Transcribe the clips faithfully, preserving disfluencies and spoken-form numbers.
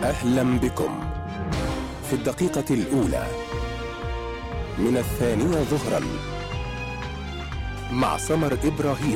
أهلا بكم في الدقيقة الأولى من الثانية ظهرا مع سمر إبراهيم.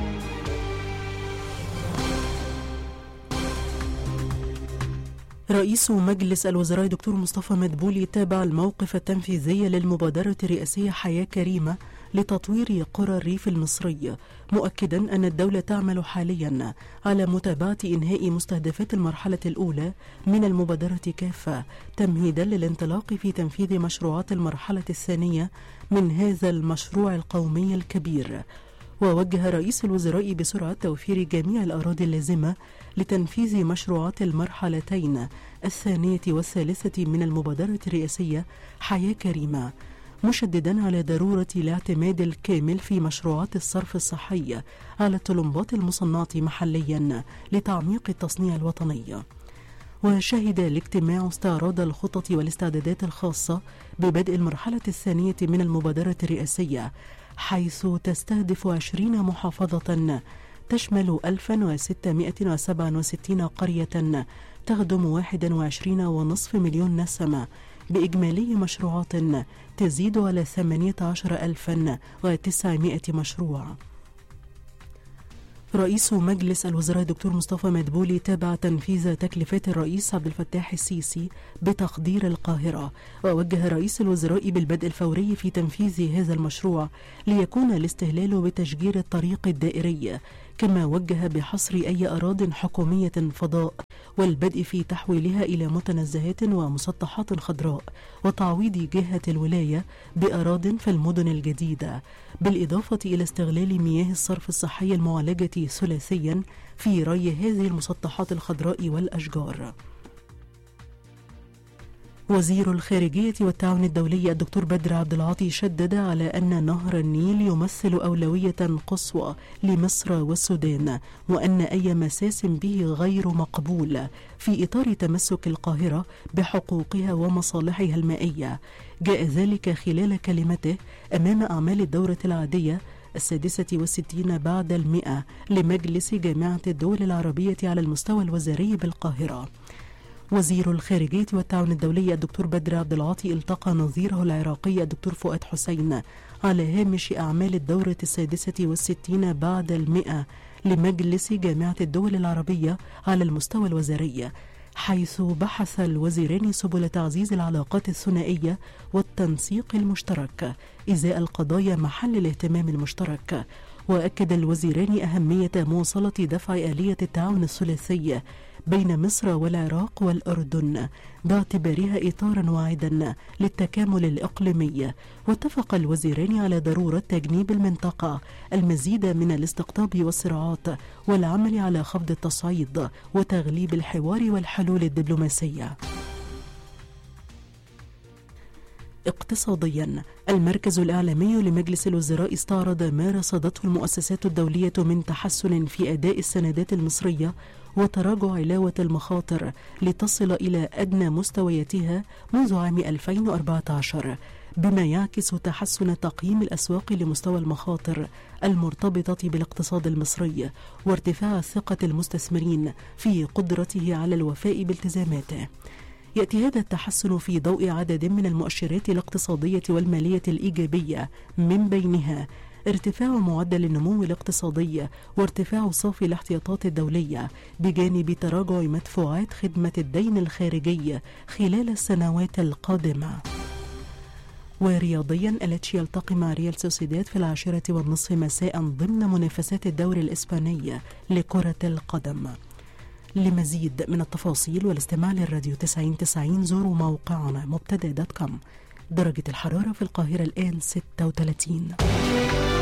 رئيس مجلس الوزراء دكتور مصطفى مدبولي تابع الموقف التنفيذي للمبادرة الرئاسية حياة كريمة لتطوير قرى الريف المصري، مؤكدا أن الدولة تعمل حاليا على متابعة إنهاء مستهدفات المرحلة الأولى من المبادرة كافة، تمهيدا للانطلاق في تنفيذ مشروعات المرحلة الثانية من هذا المشروع القومي الكبير. ووجه رئيس الوزراء بسرعة توفير جميع الأراضي اللازمة لتنفيذ مشروعات المرحلتين الثانية والثالثة من المبادرة الرئاسية حياة كريمة، مشددا على ضرورة الاعتماد الكامل في مشروعات الصرف الصحي على الطلمبات المصنعة محليا لتعميق التصنيع الوطني. وشهد الاجتماع استعراض الخطط والاستعدادات الخاصة ببدء المرحلة الثانية من المبادرة الرئاسية، حيث تستهدف عشرين محافظة تشمل ألف وستمائة وسبعة وستين قرية تخدم واحد وعشرين ونصف مليون نسمة، بإجمالي مشروعات تزيد على ثمانية عشر ألفا وتسعمائة مشروع. رئيس مجلس الوزراء دكتور مصطفى مدبولي تابع تنفيذ تكليفات الرئيس عبد الفتاح السيسي بتقدير القاهرة، ووجه رئيس الوزراء بالبدء الفوري في تنفيذ هذا المشروع ليكون الاستهلال بتشجير الطريق الدائري، كما وجه بحصر أي أراضٍ حكومية فضاء والبدء في تحويلها إلى متنزهات ومسطحات خضراء، وتعويض جهة الولاية بأراضٍ في المدن الجديدة، بالإضافة إلى استغلال مياه الصرف الصحي المعالجة ثلاثيا في ري هذه المسطحات الخضراء والأشجار. وزير الخارجية والتعاون الدولي الدكتور بدر عبد العاطي شدد على أن نهر النيل يمثل أولوية قصوى لمصر والسودان، وأن أي مساس به غير مقبول في إطار تمسك القاهرة بحقوقها ومصالحها المائية. جاء ذلك خلال كلمته أمام أعمال الدورة العادية السادسة والستين بعد المئة لمجلس جامعة الدول العربية على المستوى الوزاري بالقاهرة. وزير الخارجية والتعاون الدولي الدكتور بدر عبد العاطي التقى نظيره العراقي الدكتور فؤاد حسين على هامش أعمال الدورة السادسة والستين بعد المئة لمجلس جامعة الدول العربية على المستوى الوزاري، حيث بحث الوزيران سبل تعزيز العلاقات الثنائية والتنسيق المشترك إزاء القضايا محل الاهتمام المشترك. وأكد الوزيران أهمية مواصلة دفع آلية التعاون الثلاثي بين مصر والعراق والأردن باعتبارها إطارا واعدا للتكامل الإقليمي. واتفق الوزيران على ضرورة تجنيب المنطقة المزيد من الاستقطاب والصراعات والعمل على خفض التصعيد وتغليب الحوار والحلول الدبلوماسية. اقتصاديا، المركز الإعلامي لمجلس الوزراء استعرض ما رصدته المؤسسات الدولية من تحسن في أداء السندات المصرية وتراجع علاوة المخاطر لتصل إلى أدنى مستوياتها منذ عام ألفين وأربعة عشر، بما يعكس تحسن تقييم الأسواق لمستوى المخاطر المرتبطة بالاقتصاد المصري وارتفاع ثقة المستثمرين في قدرته على الوفاء بالتزاماته. يأتي هذا التحسن في ضوء عدد من المؤشرات الاقتصادية والمالية الإيجابية، من بينها ارتفاع معدل النمو الاقتصادي وارتفاع صافي الاحتياطات الدولية، بجانب تراجع مدفوعات خدمة الدين الخارجي خلال السنوات القادمة. ورياضيا، الاتش يلتقي مع ريال سوسيداد في العاشرة والنصف مساء ضمن منافسات الدوري الإسباني لكرة القدم. لمزيد من التفاصيل والاستماع للراديو تسعين تسعين زوروا موقعنا مبتدأ دوت كوم. درجة الحرارة في القاهرة الآن ستة وثلاثين.